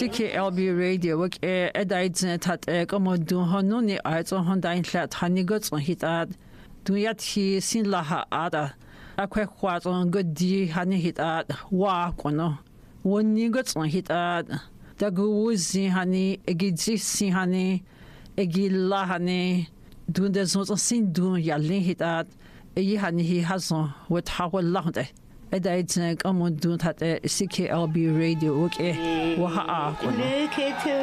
CKLB Radio work edaidzin tat komodun honuni aizon hondain hlat hanigots on hitad duyat hi sin laha ada akwe khwazon godi hani hitad wa kono wonigots on hitad daguzi hani egidzi sin hani egilla hani dunde zon sin dun yalin hitad yi hani hi hazon wet hawal lahde edaidzin komodun tat CKLB Radio work wa